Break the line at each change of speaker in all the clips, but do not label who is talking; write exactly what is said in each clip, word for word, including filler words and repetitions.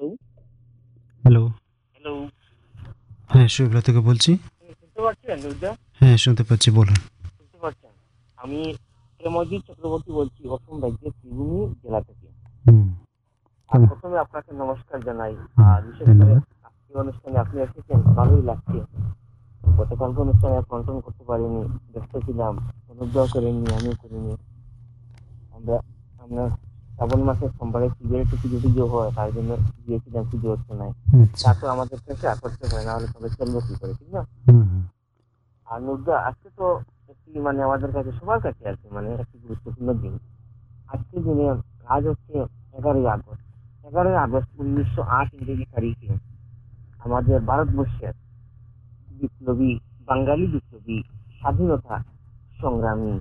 Hello,
hello.
Hello.
হ্যাঁ, সুব্রত থেকে বলছি।
আপনি শুনতে পাচ্ছেন নুরদা?
হ্যাঁ, শুনতে পাচ্ছি, বলুন।
শুনতে পাচ্ছেন? আমি প্রেমজিৎ চক্রবর্তী বলছি অসম রাজ্যের ত্রিভুমি জেলা থেকে।
হুম,
আর
কেমন?
প্রথমে আপনাকে নমস্কার জানাই।
হুম,
আর বিশেষ করে
ধন্যবাদ।
আজকের অনুষ্ঠানে আপনি এসেছেন ভালোই লাগছে। গতকালকে অনুষ্ঠানে কন্ট্রোল করতে পারিনি, ব্যস্ত ছিলাম। অনুগ্রহ করেননি, আমিও করিনি। আমরা আমরা শ্রাবণ মাসের সোমবারে শিবের একটু পুজো টুজো হয়, তার জন্য গিয়েছিলাম পুজো অর্চনায়। তা
আচ্ছা।
তো আমাদের কাছে করতে হয়, না হলে তবে চলবো কি করে, ঠিক না?
হুম, হুম,
আর নুরদা, আজকে তো একটি মানে আমাদের কাছে সবার কাছে আছে মানে একটি গুরুত্বপূর্ণ দিন। আজকের দিনে আজ হচ্ছে এগারোই আগস্ট। এগারোই আগস্ট উনিশশো আট ইংরেজি তারিখে আমাদের ভারতবর্ষের বিপ্লবী, বাঙালি বিপ্লবী, স্বাধীনতা সংগ্রামী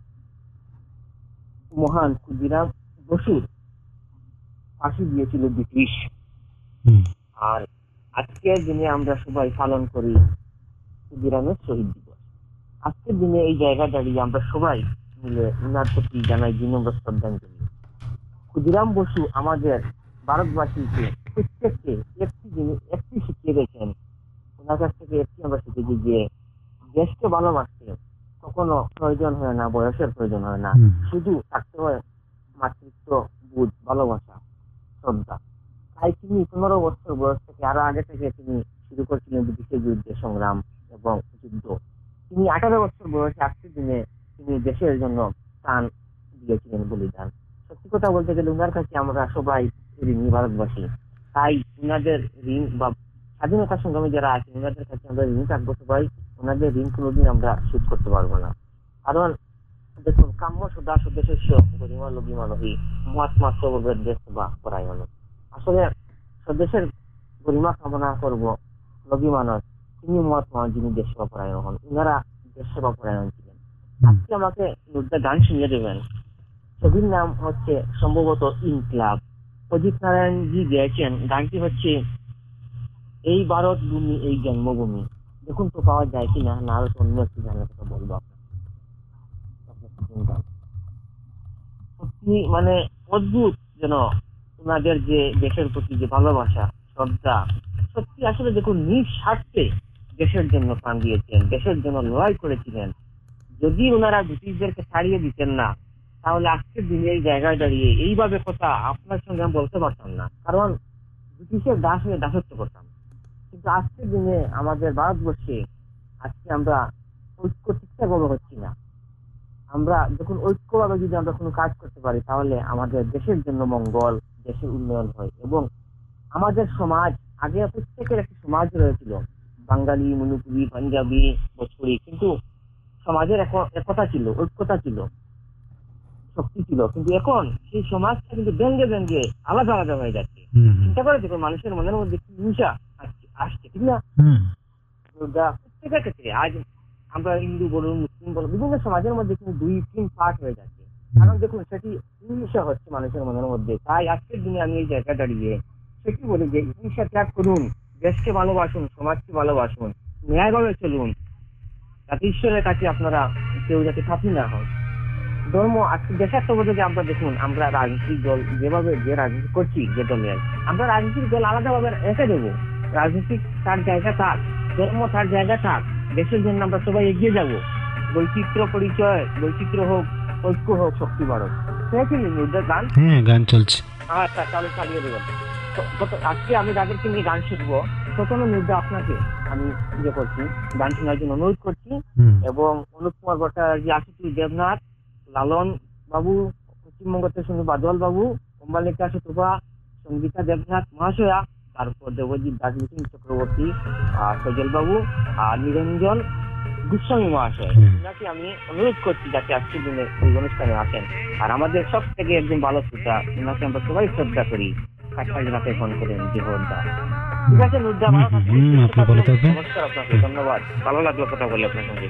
মহান ক্ষুদিরাম বসুর ফাঁসি দিয়েছিল ব্রিটিশ।
হুম,
আর আজকের দিনে আমরা সবাই পালন করি ক্ষুদিরামের শহীদ দিবস। আজকের দিনে এই জায়গা দাঁড়িয়ে আমরা সবাই মিলে উনার প্রতি জানাই বিনম্র শ্রদ্ধাঞ্জলি। ক্ষুদিরাম বসু আমাদের ভারতবাসীকে প্রত্যেককে একটি জিনিস একটি শিখিয়ে গেছেন। ওনার কাছ থেকে একটি আমরা শিখেছি যে দেশকে ভালোবাসতে কখনো প্রয়োজন হয় না, বয়সের প্রয়োজন হয় না,
হুম,
শুধু থাকতে হয় মাতৃত্ব বোধ, ভালোবাসা, শ্রদ্ধা। তাই তিনি পনেরো বছর বয়স থেকে আরো আগে থেকে তিনি শুরু করেছিলেন ব্রিটিশের বিরুদ্ধে সংগ্রাম এবং যুদ্ধ। তিনি আঠারো বছর বয়সে আজকের দিনে তিনি দেশের জন্য প্রাণ দিয়েছিলেন বলিদান। সত্যি কথা বলতে গেলে উনার কাছে আমরা সবাই ঋণী ভারতবাসী। তাই উনাদের ঋণ বা স্বাধীনতা সংগ্রামী যারা আছে উনাদের কাছে আমরা ঋণ থাকবো সবাই। ওনাদের ঋণ কোনোদিন আমরা শোধ করতে পারবো না। কারণ দেখুন, কাম্য সুদা সুদেশস্য গরিমা লগি মানবী মহাত্মা সর্বের দেশ সেবা পরায়ণ। আসলে স্বদেশের গরিমা কামনা করব লগি মানব, তিনি মহাত্মা যিনি দেশ সেবা পরায়ণ হন। ইনারা দেশ সেবা পরায়ণ ছিলেন।
হুম,
আজকে আমাকে একটা গান শুনিয়ে দেবেন। ছবির নাম হচ্ছে সম্ভবত ইনকলাব। অজিত নারায়ণ জি গেয়েছেন। গানটি হচ্ছে এই ভারত ভূমি এই জন্মভূমি। দেখুন তো পাওয়া যায় কিনা, না হলে তো অন্য একটি গানের কথা বলবো আপনাকে। আপনাকে শুনবেন। সত্যি মানে অদ্ভুত যেন ওনাদের যে দেশের প্রতি যে ভালোবাসা, শ্রদ্ধা। সত্যি আসলে দেখুন, নিঃস্বার্থে দেশের জন্য প্রাণ দিয়েছেন, দেশের জন্য লড়াই করেছিলেন। যদি ওনারা ব্রিটিশদেরকে ছাড়িয়ে দিতেন না, তাহলে আজকের দিনে এই জায়গায় দাঁড়িয়ে এইভাবে কথা আপনার সঙ্গে আমি বলতে পারতাম না। কারণ ব্রিটিশের দাস হয়ে দাসত্ব করতাম। কিন্তু আজকের দিনে আমাদের ভারতবর্ষে আজকে আমরা ঐক্য ঠিকঠাক ভাবে হচ্ছি না। আমরা যখন ঐক্যভাবে যদি আমরা কোনো কাজ করতে পারি, তাহলে আমাদের দেশের জন্য মঙ্গল, দেশের উন্নয়ন হয়। এবং আমাদের সমাজ, আগে প্রত্যেকের একটি সমাজ রয়েছিল, বাঙালি, মণিপুরি, পাঞ্জাবি, ভোজপুরি, কিন্তু সমাজের এক- একতা ছিল, ঐক্যতা ছিল, শক্তি ছিল। কিন্তু এখন সেই সমাজটা কিন্তু ব্যঙ্গে ব্যঙ্গে আলাদা আলাদা হয়ে যাচ্ছে।
হুম, হুম,
চিন্তা করে দেখুন, মানুষের মনের মধ্যে কি হিংসা আসছে, আসছে, ঠিক না?
হুম,
যা প্রত্যেকের ক্ষেত্রে আজ আমরা হিন্দু বলুন, মুসলিম বলুন, বিভিন্ন সমাজের মধ্যে কিন্তু দুই তিন পার্ট হয়ে যাচ্ছে। কারণ দেখুন, সেটি হিংসা হচ্ছে মানুষের মনের মধ্যে। তাই আজকের দিনে আমি এই জায়গা দাঁড়িয়ে সেটি বলি যে হিংসা ত্যাগ করুন, দেশকে ভালোবাসুন, সমাজকে ভালোবাসুন, ন্যায়ভাবে চলুন, যাতে ঈশ্বরের কাছে আপনারা কেউ যাতে থাকি না হন। ধর্ম আজকে দেশের তো বলতে যে আমরা দেখুন, আমরা রাজনৈতিক দল যেভাবে যে রাজনীতি করছি, যে দলের আমরা রাজনৈতিক দল আলাদাভাবে রেখে দেবো। রাজনীতিক তার জায়গা থাক, ধর্ম তার জায়গা থাক, দেশের জন্য আমরা সবাই এগিয়ে যাব। বৈচিত্র্য পরিচয়, বৈচিত্র্য হোক, ঐক্য হোক, শক্তি বাড়ক। শুনেছিলেন ওদের গান?
হ্যাঁ, গান চলছে।
আচ্ছা, তাহলে চালিয়ে দেবেন। তো- তো- আজকে আমি যাদেরকে নিয়ে গান শিখবো, প্রথমে নির্দা আপনাকে আমি ইয়ে করছি, গান শোনার জন্য অনুরোধ করছি।
হুম,
এবং অনুপ কুমার ভট্টাচার্য, আশুতোষ দেবনাথ, লালন বাবু, পশ্চিমবঙ্গ থেকে সঙ্গে বাদল বাবু, অম্বালিকা শতপা, সঙ্গীতা দেবনাথ মহাশয়া, তারপর দেবজিৎ দাসবিপিন চক্রবর্তী, আর সজল বাবু, আর নিরঞ্জন গোস্বামী মহাশয়,
হুম,
ওনাকে আমি অনুরোধ করছি যাতে আজকের দিনে ওই অনুষ্ঠানে আসেন। আর আমাদের সব থেকে একজন ভালো শ্রোতা, ওনাকে আমরা সবাই শ্রদ্ধা করি, কাছাকাছি রাতে ফোন করেন জীবনদা। ঠিক
হুম,
আছে নুরদা,
হুম,
ভালো
হুম,
থাকবেন,
হুম,
সুস্থ
আপনি ভালো
থাকবেন।
থাকবেন।
নমস্কার আপনাকে,
হুম।
ধন্যবাদ। ভালো লাগলো কথা বলে আপনার সঙ্গে।